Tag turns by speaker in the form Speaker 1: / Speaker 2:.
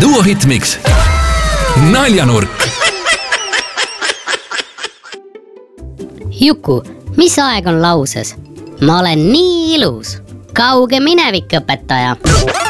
Speaker 1: Duo Hitmix. Naljanurk.
Speaker 2: Juku, mis aeg on lauses? Ma olen nii ilus. Kauge minevik, õpetaja.